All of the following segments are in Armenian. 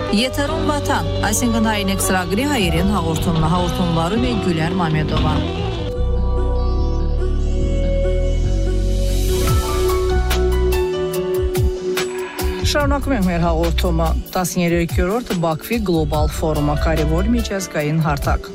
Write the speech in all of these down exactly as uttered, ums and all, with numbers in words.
Եթերում վատան, այսինքն հայինեք ծրագրի հայերեն հաղորդումն հաղորդումվարում է Գյուլիար Մամեդովան։ Շարունակում ենք մեր հաղորդումը։ տասներեքերորդ Բաքվի գլոբալ ֆորումը կարևոր միջազգային հարթակ։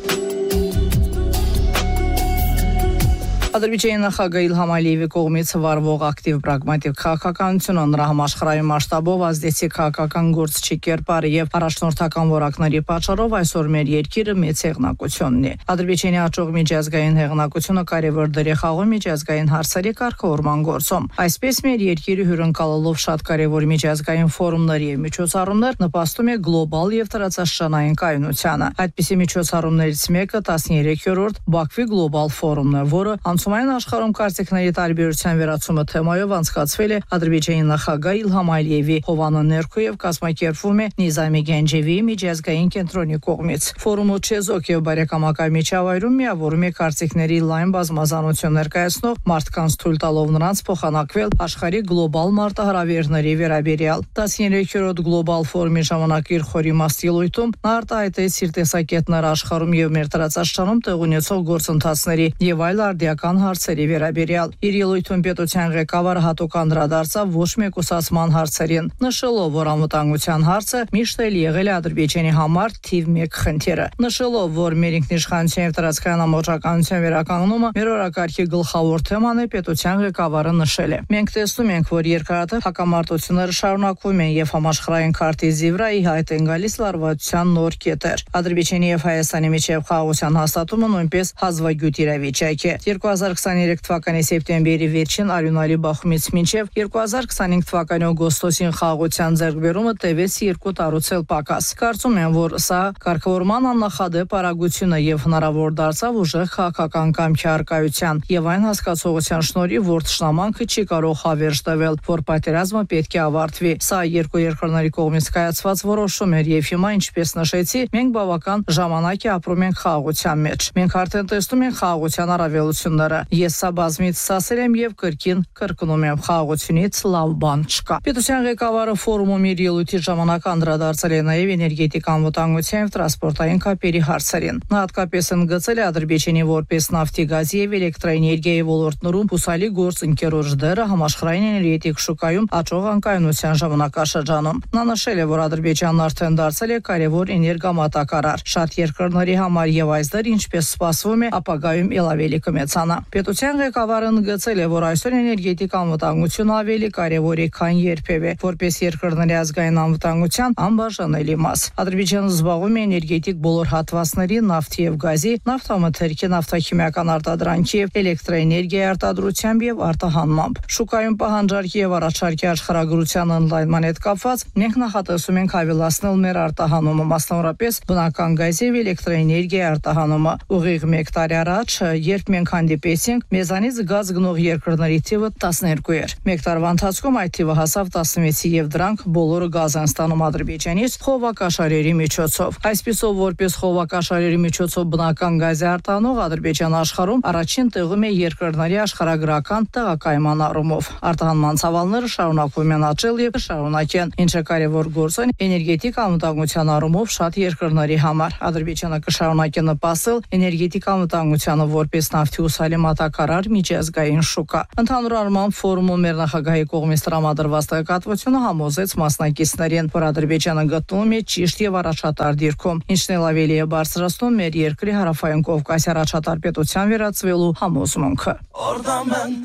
Ադրբեջանի նախագահ Իլհամ Ալիևի կողմից վարվող ակտիվ պրագմատիկ քաղաքականությունը նրա համաշխարհային մասշտաբով ազդեցիկ քաղաքական գործչի կերպարը եւ առաջնորդական որակների պատճառով այսօր մեր երկիրը մեծ հեղինակությունն է։ Ադրբեջանի աճող միջազգային հեղինակությունը կարևոր դեր է խաղում միջազգային հարցերի կարգավորման գործում։ Այսպես մեր երկիրը հյուրընկալելով շատ կարևոր միջազգային ֆորումներ եւ միջոցառումներ նպաստում է գլոբալ եւ տարածաշրջանային կայունությանը։ Այդպիսի միջոցառումներից մեկը տասներեքերորդ Բաքվի գլոբալ ֆորումն է, որը Անցումային աշխարհում կարծիքների տարբերության վերացումը թեմայով անցկացվել է Ադրբեջանի նախագահ Իլհամ Ալիևի հովանու ներքո եւ կազմակերպվում է Նիզամի Գենջևիի միջազգային կենտրոնի կողմից։ Ֆորումը չեզոք եւ բարեկամական միջավայրում միավորում է կարծիքների լայն բազմազանություն ներկայացնող մարդկանց թույլ տալով նրանց փոխանակվել աշխարհի գլոբալ մարտահրավերների վերաբերյալ։ տասներեքերորդ գլոբալ ֆորումի ժամանակ իր խորի մասնիլույթում նա արտահայտեց իր տեսակետները աշխարհում եւ մեր տարածաշրջանում տեղ ունեցող գործընթացների եւ այլ արդիական հարցերի վերաբերյալ։ Իր ելույթում պետության ղեկավարը հատուկ անդրադարձավ ոչ մեկուսացման հարցերին, նշելով, որ անվտանգության հարցը միշտ էլ եղել է Ադրբեջանի համար թիվ մեկ խնդիրը։ Նշելով, որ մեր ինքնիշխանության եւ տարածքային ամբողջականության վերականգնումը մեր օրակարգի գլխավոր թեման է, պետության ղեկավարը նշել է. Մենք տեսնում ենք, որ երկարատև հակամարտությունները շարունակվում են եւ համաշխարհային քարտեզի վրա ի հայտ են գալիս լարվածության նոր կետեր։ Ադրբեջանի եւ Հայաստանի միջև խաղաղության հաստատումը նույնպես հազվագյուտ իրավիճակ է։ երկու հազար քսաներեք թվականի սեպտեմբերի վերջին արյունալի բախումից մինչև երկու հազար քսանհինգ թվականի օգոստոսին խաղաղության ձեռքբերումը տևեց երկու տարուց էլ պակաս։ Կարծում եմ, որ սա կարգավորման աննախադեպ արագությունը եւ հնարավոր դարձավ ուժեղ քաղաքական կամքի առկայության եւ այն հասկացողության շնորհիվ, որ թշնամանքը չի կարող հավերժ տվել, որ պատերազմը պետք է ավարտվի։ Սա երկու երկրների կողմից կայացված որոշում էր եւ հիմա, ինչպես նշեցի, մենք բավական ժամանակ է ապրում ենք խաղաղության մեջ։ Մենք արդեն տեսնում ենք խաղաղության առավելությունները։ Ես սա բազմիցս ասել եմ եւ կրկին կրկնում եմ, խաղաղությունից լավ բան չկա։ Պետության ղեկավարը ֆորումում իր ելույթի ժամանակ անդրադարձել է նաեւ էներգետիկ անվտանգության եւ տրանսպորտային կապերի հարցերին։ Նա հատկապես ընդգծել է Ադրբեջանի որպես նավթի, գազի եւ էլեկտրաէներգիայի ոլորտներում հուսալի գործընկերոջ դերը համաշխարհային էներգետիկ շուկայում աճող անկայունության ժամանակաշրջանում։ Նա նշել է, որ Ադրբեջանն արդեն դարձել է կարևոր էներգամատակարար շատ երկրների համար եւ այս դերը, ինչպես սպասվում է, ապագայում ել ավելի կմեծանա։ Պետության ղեկավարը ընդգծել է, որ այսօր էներգետիկ անվտանգությունը ավելի կարևոր է, քան երբևէ, որպես երկրների ազգային անվտանգության անբաժանելի մաս։ Ադրբեջանը զբաղվում է էներգետիկ բոլոր հատվածների, նավթի եւ գազի, նավթամթերքի, նավթաքիմիական արտադրանքի եւ էլեկտրաէներգիայի արտադրությամբ եւ արտահանմամբ։ Շուկայում պահանջարկի եւ առաջարկի աշխարհագրության օնլայնման հետ կապված մենք նախատեսում ենք ավելացնել մեր արտահանումը, մասնավորապես բնական գազի եւ էլեկտրաէներգիայի արտահանումը։ Ուղիղ մեկ տարի առաջ, երբ մենք հանդիպեցինք, մեզանից գազ գնող երկրների թիվը տասներկու էր։ Մեկ տարվա ընթացքում այդ թիվը հասավ տասնվեցի եւ դրանք բոլորը գազ են ստանում Ադրբեջանից խողովակաշարերի միջոցով։ Այսպիսով, որպես խողովակաշարերի միջոցով բնական գազի արտահանող, Ադրբեջանը աշխարհում առաջին տեղում է երկրների աշխարհագրական տեղակայման առումով։ Արտահանման ցավալները շարունակվում են աճել եւ կշարունակեն, ինչը կարևոր գործ է էներգետիկ անվտանգության առումով շատ երկրների համար։ Ադրբեջանը կշարունակի նպաստել էներգետիկ անվտանգությանը որպես նավթի ուսալի մատակարար միջազգային շուկա։ Ընդհանուր առմամբ ֆորումում մեր նախագահի կողմից տրամադրված տեղեկատվությունը համոզեց մասնակիցներին, որ Ադրբեջանը գտնվում է ճիշտ եւ առաջատար դիրքում, ինչն էլ ավելի է բարձրացնում մեր երկրի հարավային Կովկասի առաջատար պետության վերածվելու համոզմունքը։